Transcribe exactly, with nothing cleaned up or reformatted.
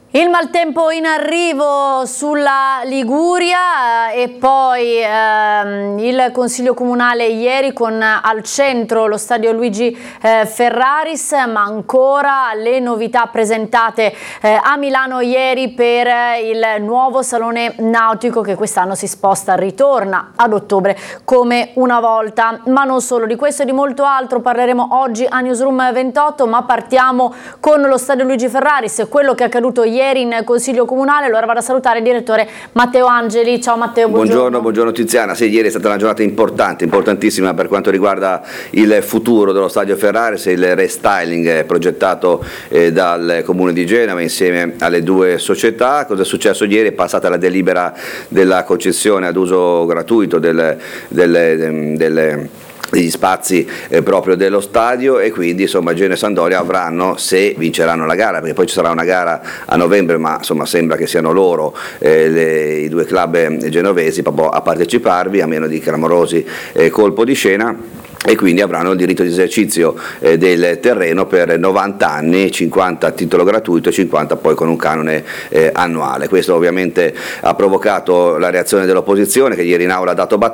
Il maltempo in arrivo sulla Liguria e poi ehm, il Consiglio Comunale ieri con al centro lo stadio Luigi eh, Ferraris, ma ancora le novità presentate eh, a Milano ieri per il nuovo Salone Nautico che quest'anno si sposta, ritorna ad ottobre come una volta. Ma non solo, di questo e di molto altro parleremo oggi a Newsroom ventotto, ma partiamo con lo stadio Luigi Ferraris, quello che è accaduto ieri in Consiglio Comunale. Allora vado a salutare il direttore Matteo Angeli. Ciao Matteo, buongiorno. Buongiorno, buongiorno Tiziana. Sì, ieri è stata una giornata importante, importantissima per quanto riguarda il futuro dello stadio Ferraris, il restyling progettato eh, dal Comune di Genova insieme alle due società. Cosa è successo ieri? È passata la delibera della concessione ad uso gratuito del, delle, delle degli spazi eh, proprio dello stadio, e quindi insomma Genoa e Sampdoria avranno, se vinceranno la gara, perché poi ci sarà una gara a novembre, ma insomma sembra che siano loro eh, le, i due club genovesi proprio a parteciparvi, a meno di clamorosi eh, colpo di scena, e quindi avranno il diritto di esercizio eh, del terreno per novanta anni, cinquanta a titolo gratuito e cinquanta poi con un canone eh, annuale. Questo ovviamente ha provocato la reazione dell'opposizione, che ieri in aula ha dato battaglia.